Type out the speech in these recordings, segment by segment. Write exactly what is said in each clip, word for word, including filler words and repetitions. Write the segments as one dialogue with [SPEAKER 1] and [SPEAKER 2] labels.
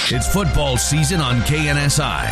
[SPEAKER 1] It's football season on K N S I.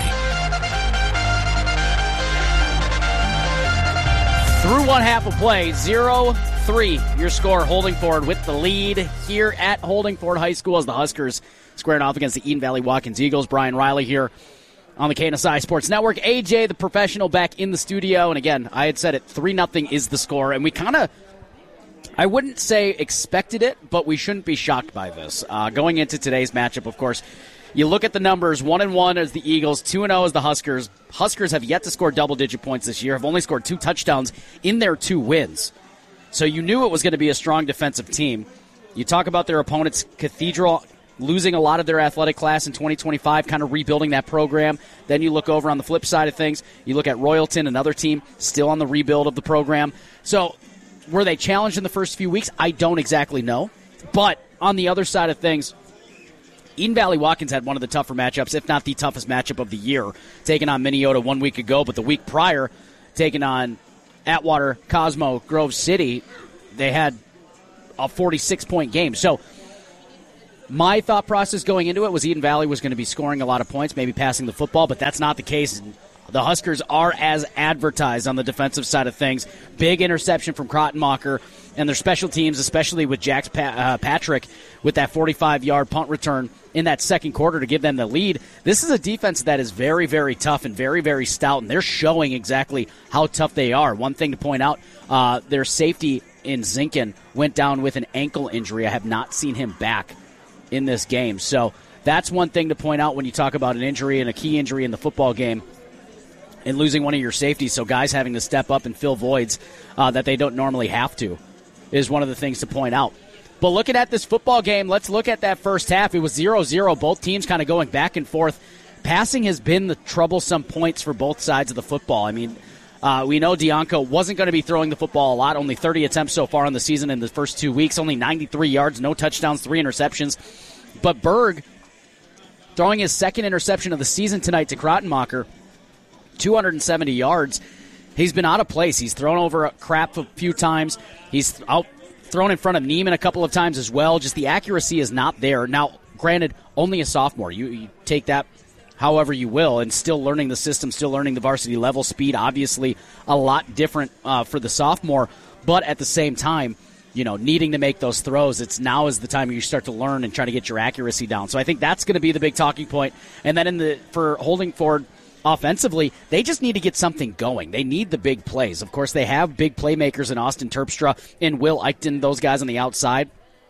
[SPEAKER 2] Through one half of play, zero three, your score. Holdingford with the lead here at Holdingford High School as the Huskers squaring off against the Eden Valley Watkins Eagles. Brian Riley here on the K N S I Sports Network. A J, the professional, back in the studio. And again, I had said it, three nothing is the score. And we kind of, I wouldn't say expected it, but we shouldn't be shocked by this. Uh, going into today's matchup, of course, you look at the numbers, one and one as the Eagles, two and oh as the Huskers. Huskers have yet to score double-digit points this year, have only scored two touchdowns in their two wins. So you knew it was going to be a strong defensive team. You talk about their opponents, Cathedral, losing a lot of their athletic class in twenty twenty-five, kind of rebuilding that program. Then you look over on the flip side of things. You look at Royalton, another team, still on the rebuild of the program. So were they challenged in the first few weeks? I don't exactly know. But on the other side of things, Eden Valley Watkins had one of the tougher matchups, if not the toughest matchup of the year, taking on Minneota one week ago. But the week prior, taking on Atwater, Cosmo, Grove City, they had a forty-six point game. So my thought process going into it was Eden Valley was going to be scoring a lot of points, maybe passing the football, but that's not the case. The Huskers are as advertised on the defensive side of things. Big interception from Krottenmacher, and their special teams, especially with Jax pa- uh, Patrick, with that forty-five yard punt return in that second quarter to give them the lead. This is a defense that is very, very tough and very, very stout, and they're showing exactly how tough they are. One thing to point out, uh, their safety in Zinkin went down with an ankle injury. I have not seen him back in this game. So that's one thing to point out when you talk about an injury and a key injury in the football game and losing one of your safeties. So guys having to step up and fill voids uh, that they don't normally have to is one of the things to point out. But looking at this football game, let's look at that first half. It was zero zero, both teams kind of going back and forth. Passing has been the troublesome points for both sides of the football. I mean, uh, we know Dianco wasn't going to be throwing the football a lot, only thirty attempts so far on the season in the first two weeks, only ninety-three yards, no touchdowns, three interceptions. But Berg, throwing his second interception of the season tonight to Krottenmacher, two hundred seventy yards. He's been out of place. He's thrown over a crap a few times. He's out thrown in front of Neiman a couple of times as well. Just the accuracy is not there. Now, granted, only a sophomore. You, you take that however you will, and still learning the system, still learning the varsity level. Speed, obviously, a lot different uh, for the sophomore. But at the same time, you know, needing to make those throws, it's now is the time you start to learn and try to get your accuracy down. So I think that's going to be the big talking point. And then in the for Holdingford, offensively, they just need to get something going. They need the big plays. Of course, they have big playmakers in Austin Terpstra and Will Eichten, those guys on the outside.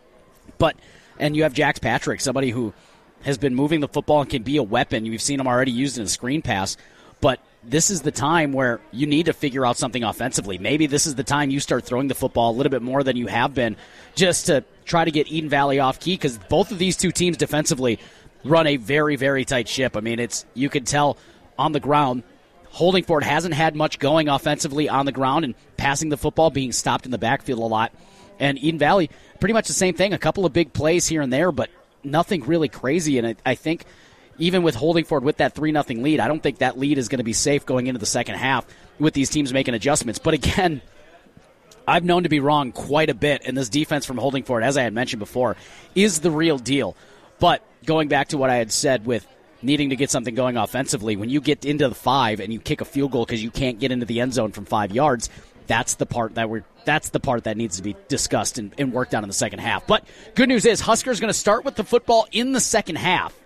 [SPEAKER 2] But, and you have Jax Patrick, somebody who has been moving the football and can be a weapon. You've seen him already used in a screen pass. But this is the time where you need to figure out something offensively. Maybe this is the time you start throwing the football a little bit more than you have been, just to try to get Eden Valley off key, because both of these two teams defensively run a very, very tight ship. I mean, it's you can tell on the ground, Holdingford hasn't had much going offensively on the ground and passing the football, being stopped in the backfield a lot. And Eden Valley, pretty much the same thing, a couple of big plays here and there, but nothing really crazy. And I, I think even with Holdingford with that three nothing lead, I don't think that lead is going to be safe going into the second half with these teams making adjustments. But again, I've known to be wrong quite a bit, and this defense from Holdingford, as I had mentioned before, is the real deal. But going back to what I had said with needing to get something going offensively, when you get into the five and you kick a field goal because you can't get into the end zone from five yards, that's the part that we're that's the part that needs to be discussed and, and worked on in the second half. But good news is Huskers going to start with the football in the second half,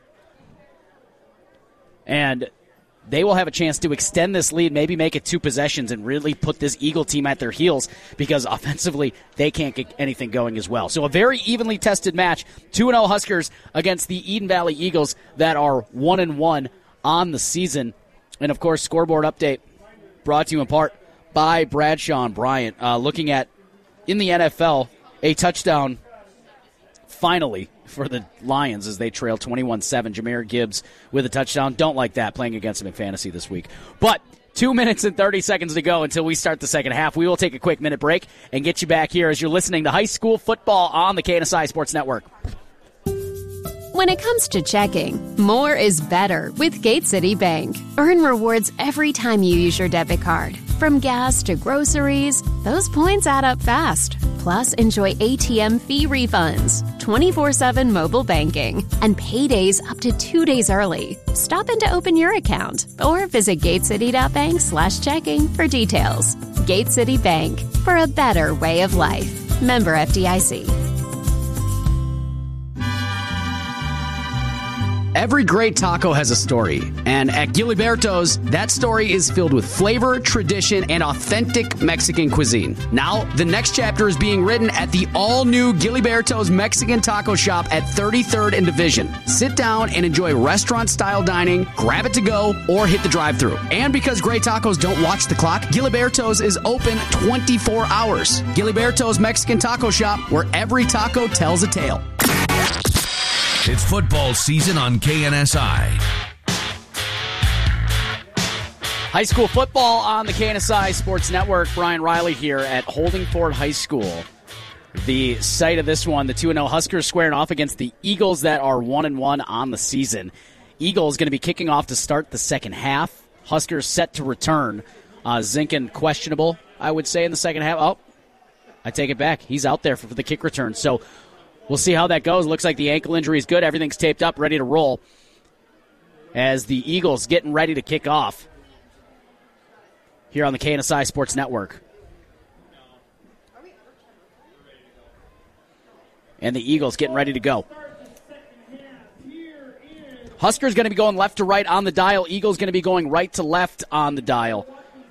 [SPEAKER 2] and they will have a chance to extend this lead, maybe make it two possessions, and really put this Eagle team at their heels, because offensively they can't get anything going as well. So a very evenly tested match. two and oh Huskers against the Eden Valley Eagles that are one and one on the season. And, of course, scoreboard update brought to you in part by Bradshaw and Bryant. Uh, looking at, in the N F L, a touchdown finally for the Lions as they trail twenty-one seven. Jahmyr Gibbs with a touchdown. Don't like that playing against them in fantasy this week. But two minutes and thirty seconds to go until we start the second half. We will take a quick minute break and get you back here as you're listening to high school football on the K N S I Sports Network.
[SPEAKER 3] When it comes to checking, more is better with Gate City Bank. Earn rewards every time you use your debit card. From gas to groceries, those points add up fast. Plus, enjoy A T M fee refunds. twenty-four seven mobile banking, and paydays up to two days early. Stop in to open your account or visit gatecity.bank slash checking for details. Gate City Bank, for a better way of life. Member F D I C.
[SPEAKER 2] Every great taco has a story, and at Giliberto's, that story is filled with flavor, tradition, and authentic Mexican cuisine. Now, the next chapter is being written at the all-new Giliberto's Mexican Taco Shop at thirty-third and Division. Sit down and enjoy restaurant-style dining, grab it to go, or hit the drive-thru. And because great tacos don't watch the clock, Giliberto's is open twenty-four hours. Giliberto's Mexican Taco Shop, where every taco tells a tale.
[SPEAKER 1] It's football season on K N S I.
[SPEAKER 2] High school football on the K N S I Sports Network. Brian Riley here at Holdingford High School. The site of this one, the two and oh Huskers squaring off against the Eagles that are one and one on the season. Eagles going to be kicking off to start the second half. Huskers set to return. Uh, Zinkin questionable, I would say, in the second half. Oh, I take it back. He's out there for, for the kick return. So we'll see how that goes. Looks like the ankle injury is good. Everything's taped up, ready to roll as the Eagles getting ready to kick off here on the K N S I Sports Network. And the Eagles getting ready to go. Huskers going to be going left to right on the dial. Eagles going to be going right to left on the dial.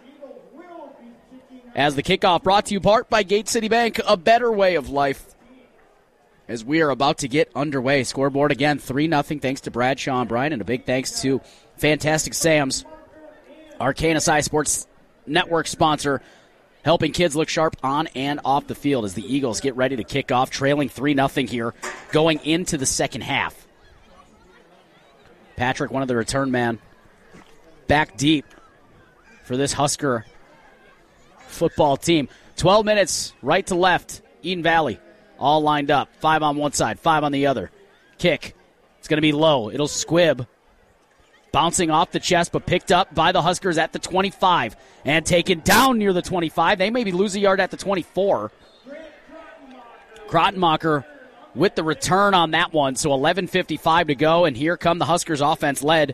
[SPEAKER 2] As the kickoff brought to you part by Gate City Bank, a better way of life. As we are about to get underway. Scoreboard again, three nothing thanks to Bradshaw and Bryan, and a big thanks to Fantastic Sam's, our K N S I Sports Network sponsor, helping kids look sharp on and off the field as the Eagles get ready to kick off, trailing three nothing here, going into the second half. Patrick, one of the return man, back deep for this Husker football team. twelve minutes right to left, Eden Valley. All lined up. Five on one side, five on the other. Kick. It's going to be low. It'll squib. Bouncing off the chest, but picked up by the Huskers at the twenty-five. And taken down near the twenty-five. They maybe lose a yard at the twenty-four. Krottenmacher with the return on that one. So eleven fifty-five to go. And here come the Huskers offense led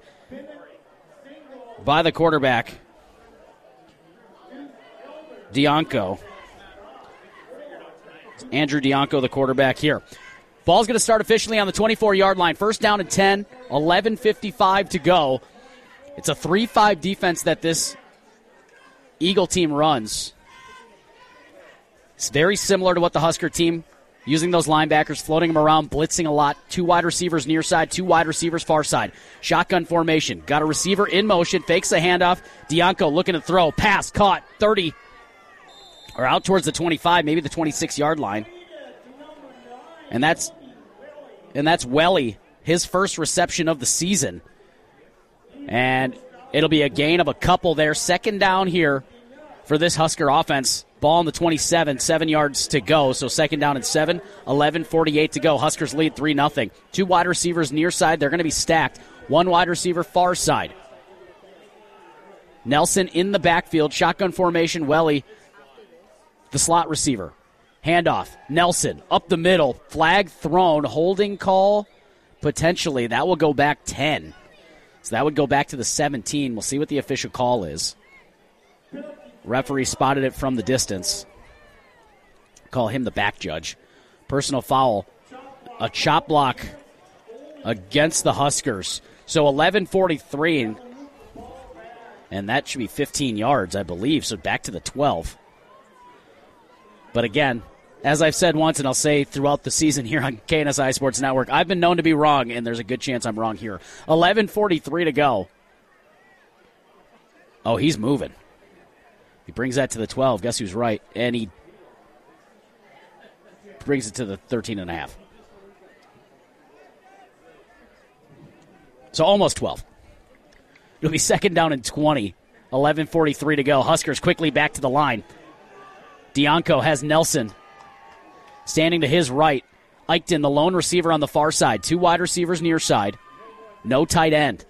[SPEAKER 2] by the quarterback, Dianco. Andrew Dianco, the quarterback here. Ball's going to start officially on the twenty-four-yard line. First down and ten, eleven fifty-five to go. It's a three five defense that this Eagle team runs. It's very similar to what the Husker team, using those linebackers, floating them around, blitzing a lot. Two wide receivers near side, two wide receivers far side. Shotgun formation. Got a receiver in motion, fakes the handoff. Dianco looking to throw. Pass, caught, thirty. Or out towards the twenty-five, maybe the twenty-six-yard line. And that's and that's Welly, his first reception of the season. And it'll be a gain of a couple there. Second down here for this Husker offense. Ball on the twenty-seven, seven yards to go. So second down and seven, eleven forty-eight to go. Huskers lead three nothing. Two wide receivers near side. They're going to be stacked. One wide receiver far side. Nelson in the backfield. Shotgun formation, Welly, the slot receiver. Handoff. Nelson up the middle. Flag thrown. Holding call potentially. That will go back ten. So that would go back to the seventeen. We'll see what the official call is. Referee spotted it from the distance. Call him the back judge. Personal foul. A chop block against the Huskers. So eleven forty-three. And that should be fifteen yards, I believe. So back to the twelve. But again, as I've said once, and I'll say throughout the season here on K N S I Sports Network, I've been known to be wrong, and there's a good chance I'm wrong here. eleven forty-three to go. Oh, he's moving. He brings that to the twelve. Guess who's right? And he brings it to the thirteen and a half. So almost twelve. It'll be second down and twenty. eleven forty-three to go. Huskers quickly back to the line. Dianco has Nelson standing to his right. Eichten, the lone receiver on the far side. Two wide receivers near side. No tight end.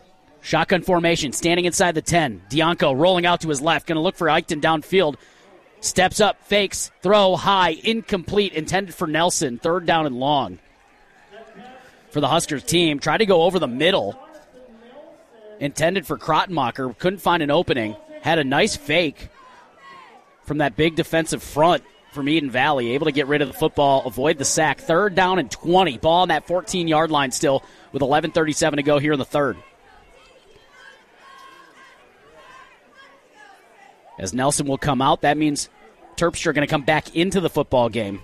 [SPEAKER 2] Shotgun formation, standing inside the ten. Dianco rolling out to his left. Going to look for Eichten downfield. Steps up, fakes, throw, high, incomplete, intended for Nelson. Third down and long for the Huskers team. Tried to go over the middle. Intended for Krottenmacher. Couldn't find an opening. Had a nice fake from that big defensive front from Eden Valley. Able to get rid of the football, avoid the sack. Third down and twenty. Ball on that fourteen-yard line still with eleven thirty-seven to go here in the third. As Nelson will come out, that means Terpstra are going to come back into the football game.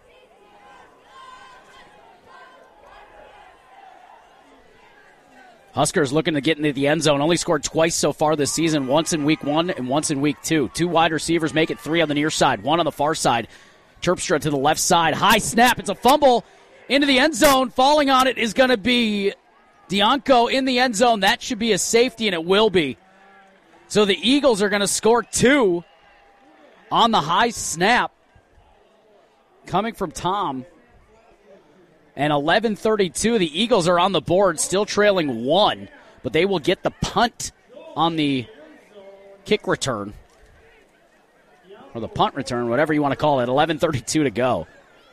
[SPEAKER 2] Huskers looking to get into the end zone. Only scored twice so far this season, once in week one and once in week two. Two wide receivers make it three on the near side, one on the far side. Terpstra to the left side. High snap. It's a fumble into the end zone. Falling on it is going to be Dianco in the end zone. That should be a safety, and it will be. So the Eagles are going to score two on the high snap coming from Tom. And eleven thirty-two, the Eagles are on the board, still trailing one, but they will get the punt on the kick return, or the punt return, whatever you want to call it. eleven thirty-two to go.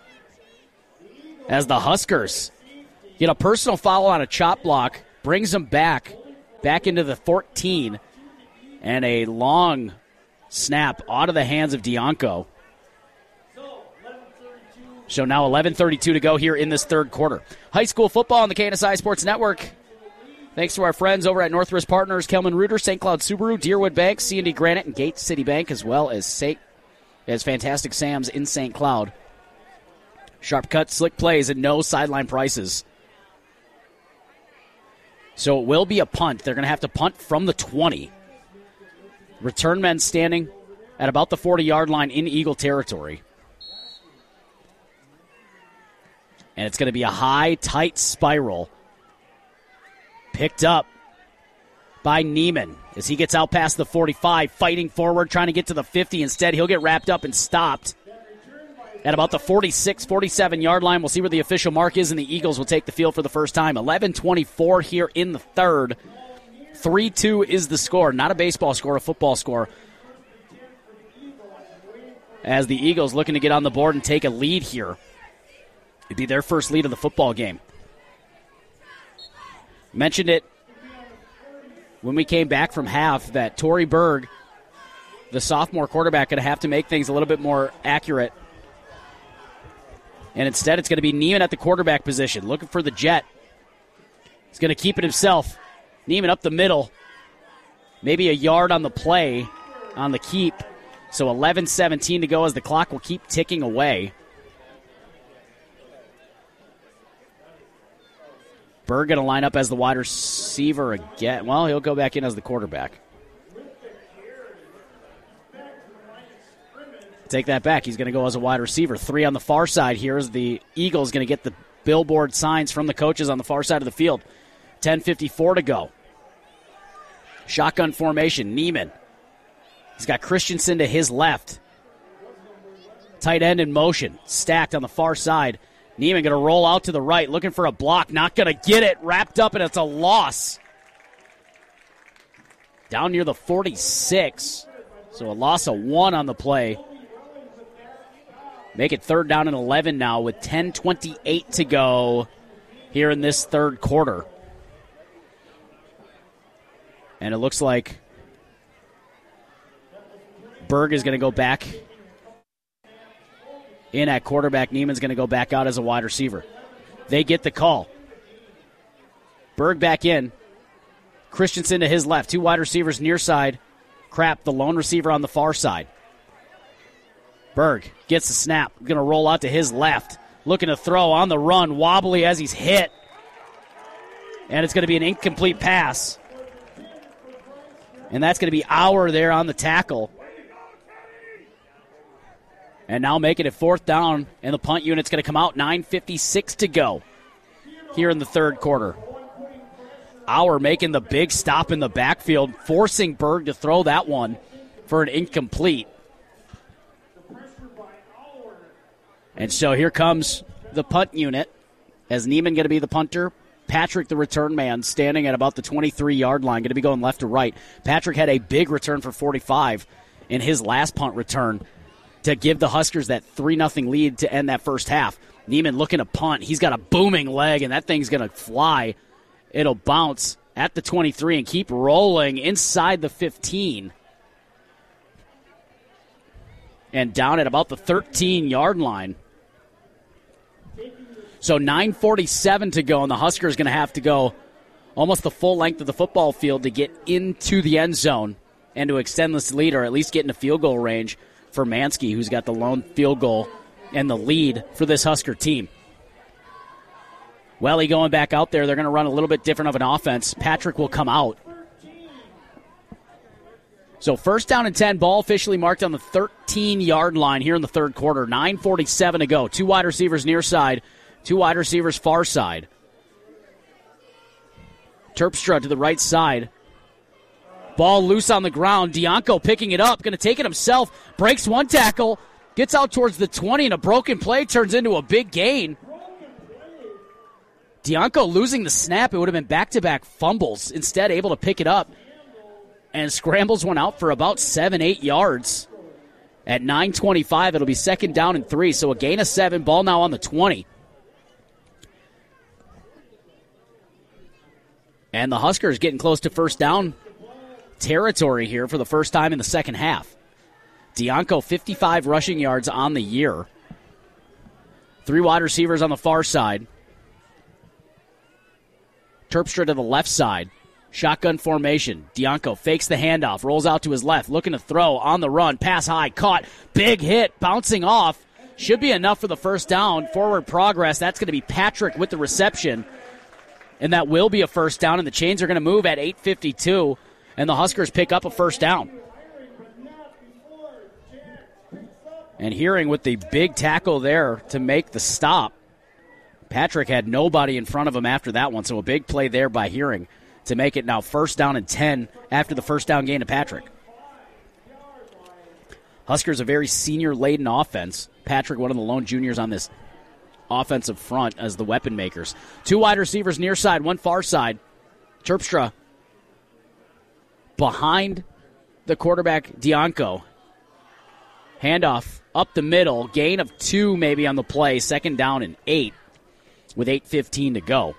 [SPEAKER 2] As the Huskers get a personal foul on a chop block, brings them back, back into the fourteen, and a long snap out of the hands of Dianco. So now eleven thirty-two to go here in this third quarter. High school football on the K N S I Sports Network. Thanks to our friends over at Northwest Partners, Kelman Reuter, Saint Cloud Subaru, Deerwood Bank, C and D Granite, and Gate City Bank, as well as Saint, as Fantastic Sam's in Saint Cloud. Sharp cut, slick plays, and no sideline prices. So it will be a punt. They're going to have to punt from the twenty. Return men standing at about the forty-yard line in Eagle territory. And it's going to be a high, tight spiral. Picked up by Neiman as he gets out past the forty-five, fighting forward, trying to get to the fifty. Instead, he'll get wrapped up and stopped at about the forty-six, forty-seven-yard line. We'll see where the official mark is, and the Eagles will take the field for the first time. eleven twenty-four here in the third. three two is the score. Not a baseball score, a football score. As the Eagles looking to get on the board and take a lead here. It'd be their first lead of the football game. Mentioned it when we came back from half that Torrey Berg, the sophomore quarterback, going to have to make things a little bit more accurate. And instead it's going to be Neiman at the quarterback position, looking for the jet. He's going to keep it himself. Neiman up the middle. Maybe a yard on the play, on the keep. So eleven seventeen to go as the clock will keep ticking away. Berg going to line up as the wide receiver again. Well, he'll go back in as the quarterback. Take that back. He's going to go as a wide receiver. Three on the far side here as the Eagles going to get the billboard signs from the coaches on the far side of the field. ten fifty-four to go. Shotgun formation. Neiman. He's got Christensen to his left. Tight end in motion. Stacked on the far side. Neiman going to roll out to the right, looking for a block. Not going to get it. Wrapped up, and it's a loss. Down near the forty-six. So a loss of one on the play. Make it third down and eleven now with ten twenty-eight to go here in this third quarter. And it looks like Berg is going to go back in at quarterback. Neiman's going to go back out as a wide receiver. They get the call. Berg back in. Christensen to his left. Two wide receivers near side. Crap, the lone receiver on the far side. Berg gets the snap. Going to roll out to his left. Looking to throw on the run. Wobbly as he's hit. And it's going to be an incomplete pass. And that's going to be Auer there on the tackle. And now making it fourth down, and the punt unit's going to come out. nine fifty-six to go here in the third quarter. Auer making the big stop in the backfield, forcing Berg to throw that one for an incomplete. And so here comes the punt unit, as Neiman going to be the punter. Patrick, the return man, standing at about the twenty-three-yard line, going to be going left to right. Patrick had a big return for forty-five in his last punt return to give the Huskers that three nothing lead to end that first half. Neiman looking to punt. He's got a booming leg, and that thing's going to fly. It'll bounce at the twenty-three and keep rolling inside the fifteen. And down at about the thirteen-yard line. So nine forty-seven to go, and the Huskers going to have to go almost the full length of the football field to get into the end zone and to extend this lead, or at least get in a field goal range for Mansky, who's got the lone field goal and the lead for this Husker team. Welly going back out there. They're going to run a little bit different of an offense. Patrick will come out. So first down and ten, ball officially marked on the thirteen-yard line here in the third quarter. nine forty-seven to go. Two wide receivers near side, two wide receivers far side. Terpstra to the right side. Ball loose on the ground. Dianco picking it up, going to take it himself. Breaks one tackle, gets out towards the twenty, and a broken play turns into a big gain. Dianco losing the snap. It would have been back-to-back fumbles. Instead, able to pick it up and scrambles one out for about seven, eight yards. At nine twenty-five, it'll be second down and three, so a gain of seven. Ball now on the twenty. And the Huskers getting close to first down territory here for the first time in the second half. Dianco, fifty-five rushing yards on the year. Three wide receivers on the far side. Terpstra to the left side. Shotgun formation. Dianco fakes the handoff, rolls out to his left, looking to throw on the run. Pass high, caught. Big hit, bouncing off. Should be enough for the first down. Forward progress. That's going to be Patrick with the reception. And that will be a first down, and the chains are going to move at eight fifty-two, and the Huskers pick up a first down. And Hearing with the big tackle there to make the stop. Patrick had nobody in front of him after that one, so a big play there by Hearing to make it now first down and ten after the first down gain to Patrick. Huskers a very senior-laden offense. Patrick, one of the lone juniors on this offensive front as the weapon makers. Two wide receivers near side, one far side. Terpstra behind the quarterback, Dianco. Handoff up the middle. Gain of two maybe on the play. Second down and eight with eight fifteen to go.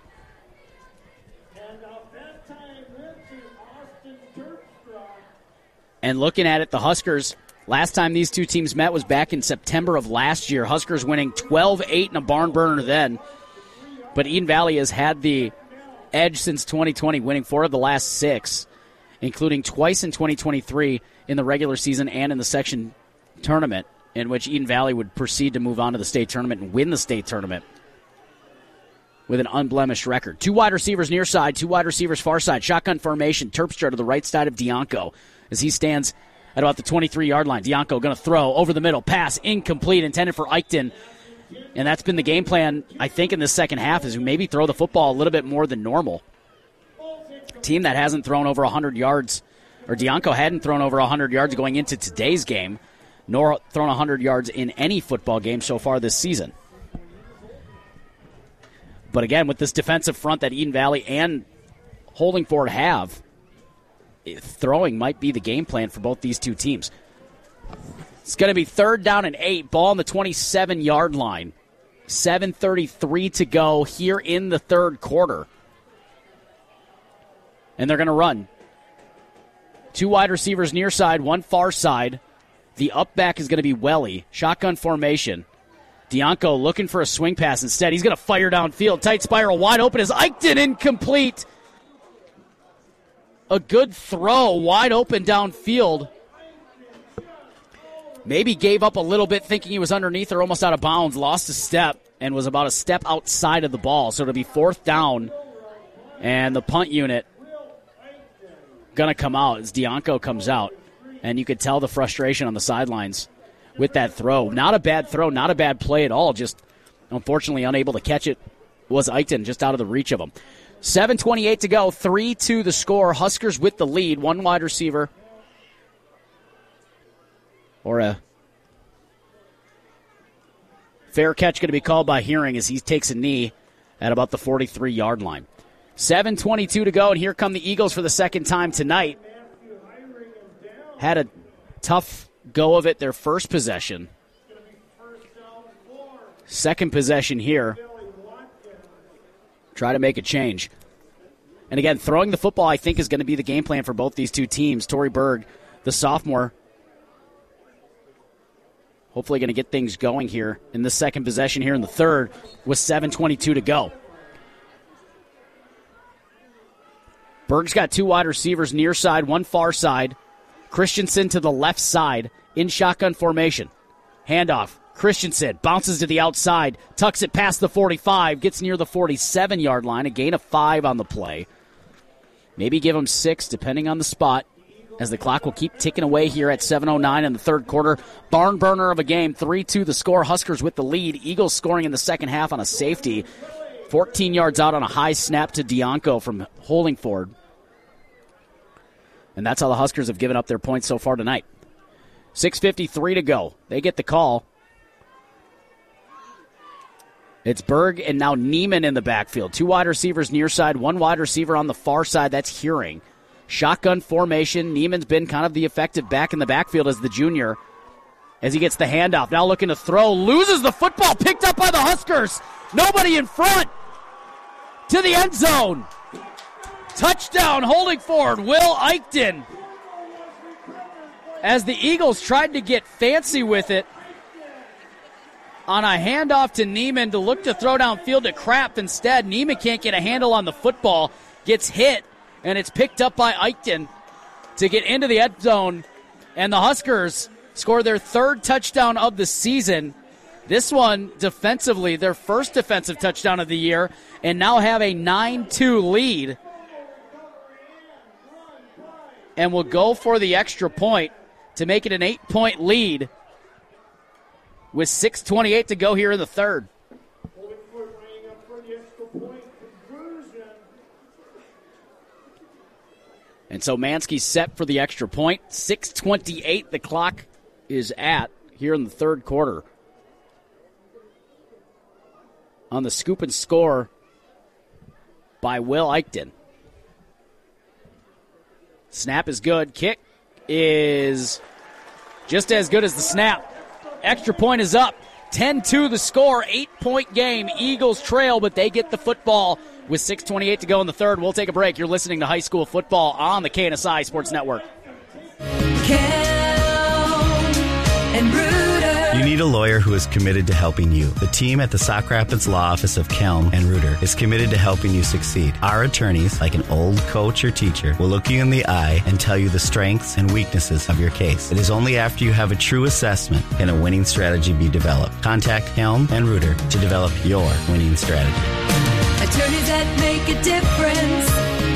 [SPEAKER 2] And looking at it, the Huskers, last time these two teams met was back in September of last year. Huskers winning twelve eight in a barn burner then. But Eden Valley has had the edge since twenty twenty, winning four of the last six, including twice in twenty twenty-three in the regular season and in the section tournament, in which Eden Valley would proceed to move on to the state tournament and win the state tournament with an unblemished record. Two wide receivers near side, two wide receivers far side. Shotgun formation. Terpstra to the right side of Dianco as he stands at about the twenty-three-yard line. Dianco going to throw over the middle. Pass incomplete, intended for Eichten. And that's been the game plan, I think, in the second half, is maybe throw the football a little bit more than normal. Team that hasn't thrown over one hundred yards, or Dianco hadn't thrown over one hundred yards going into today's game, nor thrown one hundred yards in any football game so far this season. But again, with this defensive front that Eden Valley and Holding Ford have, throwing might be the game plan for both these two teams. It's going to be third down and eight, ball on the twenty-seven-yard line. seven thirty-three to go here in the third quarter. And they're going to run. Two wide receivers near side, one far side. The up back is going to be Welly. Shotgun formation. Dianco looking for a swing pass instead. He's going to fire downfield. Tight spiral, wide open is Eichten, incomplete. A good throw, wide open downfield. Maybe gave up a little bit thinking he was underneath or almost out of bounds. Lost a step and was about a step outside of the ball. So it'll be fourth down. And the punt unit going to come out as Dianco comes out. And you could tell the frustration on the sidelines with that throw. Not a bad throw, not a bad play at all. Just unfortunately unable to catch it was Eichten, just out of the reach of him. seven twenty-eight to go, three two the score. Huskers with the lead, one wide receiver. Or a fair catch going to be called by Hearing as he takes a knee at about the forty-three-yard line. seven twenty-two to go, and here come the Eagles for the second time tonight. Had a tough go of it their first possession Second possession here. Try to make a change. And again, throwing the football, I think, is going to be the game plan for both these two teams. Tory Berg, the sophomore, hopefully going to get things going here in the second possession here in the third with seven twenty-two to go. Berg's got two wide receivers near side, one far side. Christensen to the left side in shotgun formation. Handoff. Christensen bounces to the outside, tucks it past the forty-five, gets near the forty-seven-yard line, a gain of five on the play. Maybe give him six, depending on the spot, as the clock will keep ticking away here at seven oh nine in the third quarter. Barn burner of a game, three two the score. Huskers with the lead. Eagles scoring in the second half on a safety. fourteen yards out on a high snap to Dianco from Holdingford. And that's how the Huskers have given up their points so far tonight. six fifty-three to go. They get the call. It's Berg and now Neiman in the backfield. Two wide receivers near side, one wide receiver on the far side. That's Hearing. Shotgun formation. Neiman's been kind of the effective back in the backfield as the junior as he gets the handoff. Now looking to throw. Loses the football. Picked up by the Huskers. Nobody in front. To the end zone. Touchdown Holdingford. Will Eichten. As the Eagles tried to get fancy with it on a handoff to Neiman to look to throw downfield to Kraft. Instead, Neiman can't get a handle on the football. Gets hit, and it's picked up by Eichten to get into the end zone. And the Huskers score their third touchdown of the season. This one, defensively, their first defensive touchdown of the year, and now have a nine two lead. And will go for the extra point to make it an eight-point lead with six twenty-eight to go here in the third. And so Mansky's set for the extra point. six twenty-eight the clock is at here in the third quarter. On the scoop and score by Will Eichten. Snap is good. Kick is just as good as the snap. Extra point is up. ten two the score. Eight-point game. Eagles trail, but they get the football with six twenty-eight to go in the third. We'll take a break. You're listening to High School Football on the K N S I Sports Network.
[SPEAKER 4] And Reuter. You need a lawyer who is committed to helping you. The team at the Sauk Rapids Law Office of Kelm and Reuter is committed to helping you succeed. Our attorneys, like an old coach or teacher, will look you in the eye and tell you the strengths and weaknesses of your case. It is only after you have a true assessment can a winning strategy be developed. Contact Kelm and Reuter to develop your winning strategy.
[SPEAKER 5] Attorneys that make a difference.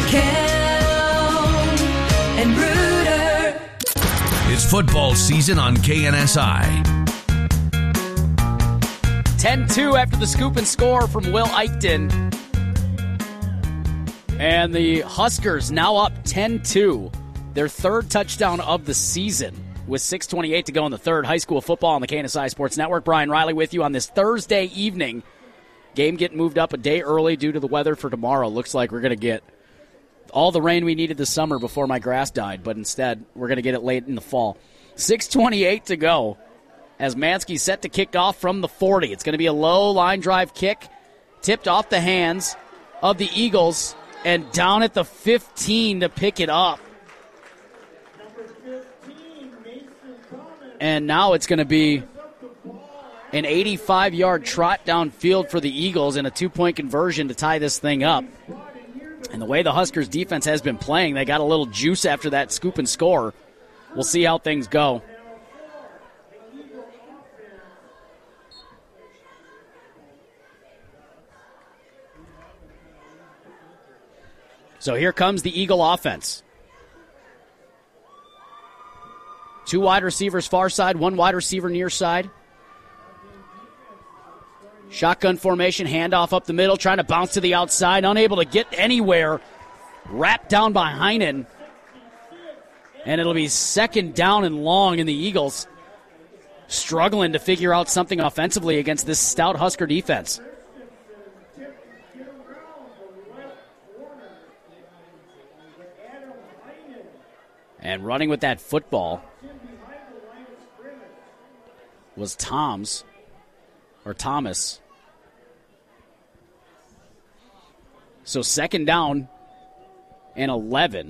[SPEAKER 5] Kelm and Reuter.
[SPEAKER 1] It's football season on K N S I.
[SPEAKER 2] ten two after the scoop and score from Will Eichten. And the Huskers now up ten two. Their third touchdown of the season with six twenty-eight to go in the third. High school football on the K N S I Sports Network. Brian Riley with you on this Thursday evening. Game getting moved up a day early due to the weather for tomorrow. Looks like we're going to get all the rain we needed this summer before my grass died, but instead we're going to get it late in the fall. six twenty-eight to go as Mansky set to kick off from the forty. It's going to be a low line drive kick, tipped off the hands of the Eagles, and down at the fifteen to pick it up. And now it's going to be an eighty-five-yard trot downfield for the Eagles and a two-point conversion to tie this thing up. And the way the Huskers defense has been playing, they got a little juice after that scoop and score. We'll see how things go. So here comes the Eagle offense. Two wide receivers far side, one wide receiver near side. Shotgun formation, handoff up the middle, trying to bounce to the outside, unable to get anywhere. Wrapped down by Heinen. And it'll be second down and long, and the Eagles struggling to figure out something offensively against this stout Husker defense. And running with that football was Toms. or Thomas. So second down and eleven.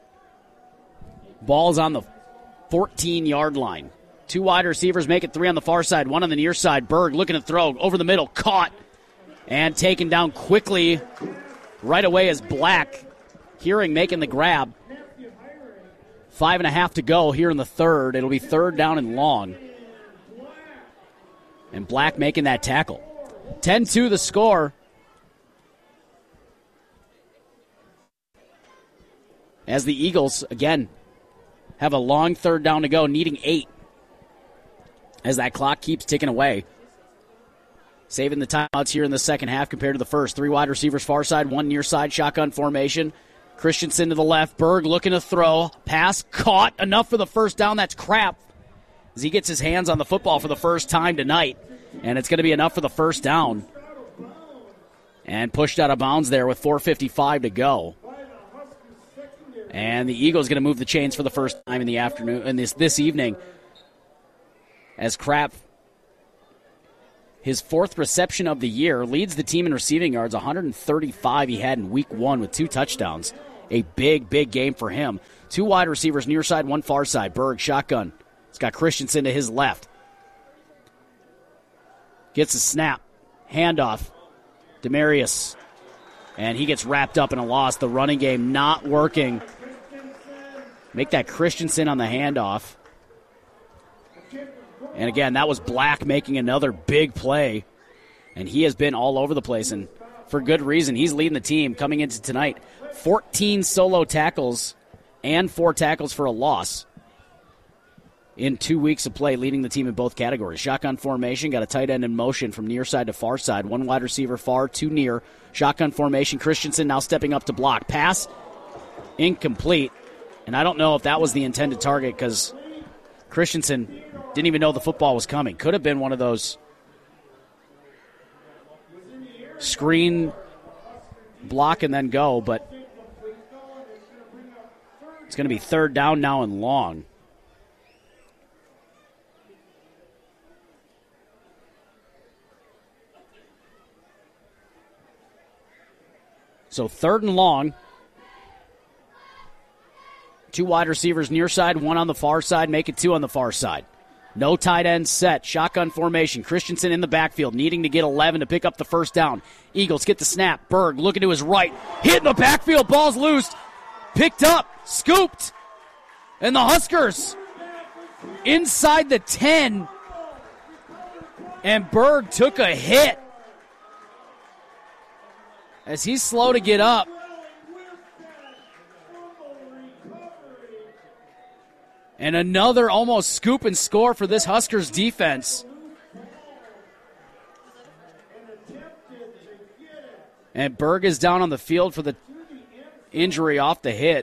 [SPEAKER 2] Ball's on the fourteen-yard line. Two wide receivers make it three on the far side, one on the near side. Berg looking to throw over the middle, caught and taken down quickly right away as Black, Hearing making the grab. Five and a half to go here in the third. It'll be third down and long. And Black making that tackle. ten two the score. As the Eagles, again, have a long third down to go, needing eight. As that clock keeps ticking away. Saving the timeouts here in the second half compared to the first. Three wide receivers far side, one near side, shotgun formation. Christensen to the left. Berg looking to throw. Pass caught. Enough for the first down. That's crap. As he gets his hands on the football for the first time tonight. And it's going to be enough for the first down. And pushed out of bounds there with four fifty-five to go. And the Eagles going to move the chains for the first time in the afternoon, in this this evening. As Kraft, his fourth reception of the year, leads the team in receiving yards, one hundred thirty-five he had in week one with two touchdowns. A big, big game for him. Two wide receivers near side, one far side. Berg, shotgun. It's got Christensen to his left. Gets a snap. Handoff. Demarius. And he gets wrapped up in a loss. The running game not working. Make that Christensen on the handoff. And again, that was Black making another big play. And he has been all over the place, and for good reason. He's leading the team coming into tonight. fourteen solo tackles and four tackles for a loss in two weeks of play, leading the team in both categories. Shotgun formation, got a tight end in motion from near side to far side. One wide receiver far, two near. Shotgun formation, Christensen now stepping up to block. Pass, incomplete. And I don't know if that was the intended target because Christensen didn't even know the football was coming. Could have been one of those screen, block, and then go, but it's going to be third down now and long. So third and long. Two wide receivers near side, one on the far side, make it two on the far side. No tight end set. Shotgun formation. Christensen in the backfield, needing to get eleven to pick up the first down. Eagles get the snap. Berg looking to his right. Hit in the backfield. Ball's loose. Picked up. Scooped. And the Huskers inside the ten. And Berg took a hit as he's slow to get up. And another almost scoop and score for this Huskers defense. And Berg is down on the field for the injury off the hit.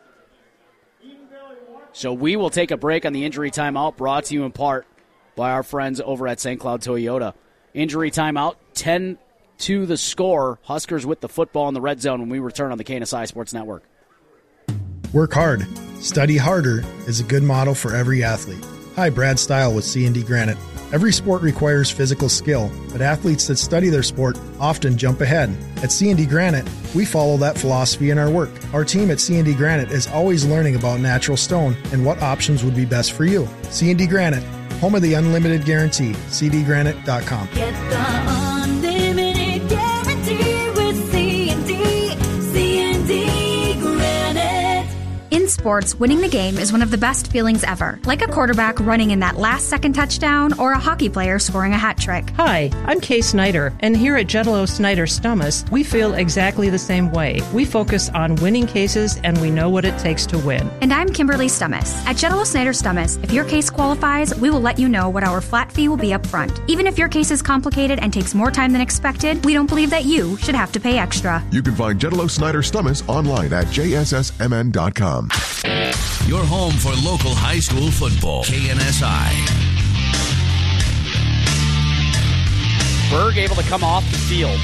[SPEAKER 2] So we will take a break on the injury timeout, brought to you in part by our friends over at Saint Cloud Toyota. Injury timeout, ten to the score. Huskers with the football in the red zone when we return on the K N S I Sports Network.
[SPEAKER 6] Work hard. Study harder is a good motto for every athlete. Hi, Brad Stile with C and D Granite. Every sport requires physical skill, but athletes that study their sport often jump ahead. At C and D Granite, we follow that philosophy in our work. Our team at C and D Granite is always learning about natural stone and what options would be best for you. C and D Granite, home of the unlimited guarantee. c d granite dot com.
[SPEAKER 5] Get the unlimited guarantee with C and D. C and D Granite.
[SPEAKER 7] In sports, winning the game is one of the best feelings ever, like a quarterback running in that last-second touchdown or a hockey player scoring a hat trick.
[SPEAKER 8] Hi, I'm Kay Snyder, and here at Jetalo Snyder Stummus, we feel exactly the same way. We focus on winning cases, and we know what it takes to win.
[SPEAKER 7] And I'm Kimberly Stummus. At Jetalo Snyder Stummus, if your case qualifies, we will let you know what our flat fee will be up front. Even if your case is complicated and takes more time than expected, we don't believe that you should have to pay extra.
[SPEAKER 9] You can find Jetalo Snyder Stummus online at j s s m n dot com.
[SPEAKER 1] Your home for local high school football. K N S I.
[SPEAKER 2] Berg able to come off the field.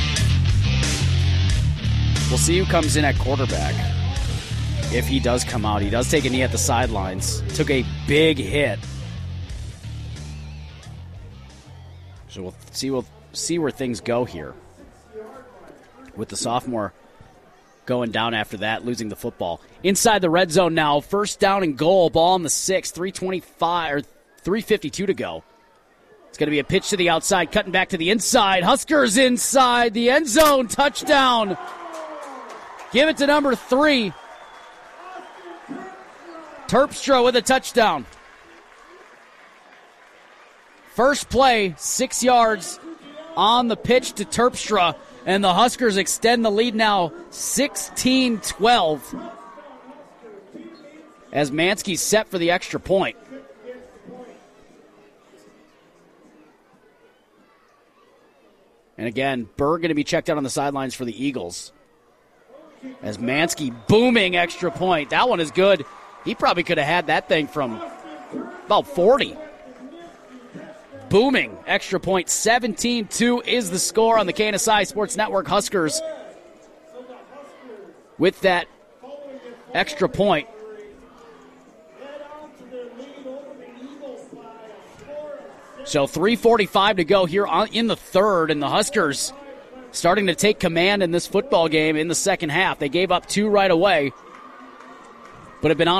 [SPEAKER 2] We'll see who comes in at quarterback. If he does come out, he does take a knee at the sidelines. Took a big hit. So we'll see, we'll see where things go here with the sophomore going down after that, losing the football. Inside the red zone now, first down and goal, ball on the six, three twenty-five or three fifty-two to go. It's going to be a pitch to the outside, cutting back to the inside. Huskers inside the end zone, touchdown. Give it to number three. Terpstra with a touchdown. First play, six yards on the pitch to Terpstra, and the Huskers extend the lead now sixteen twelve as Mansky's set for the extra point. And again, Berg going to be checked out on the sidelines for the Eagles. As Mansky booming extra point. That one is good. He probably could have had that thing from about forty. Booming extra point. seventeen two is the score on the K N S I Sports Network. Huskers with that extra point. So three forty-five to go here on, in the third, and the Huskers starting to take command in this football game in the second half. They gave up two right away, but have been on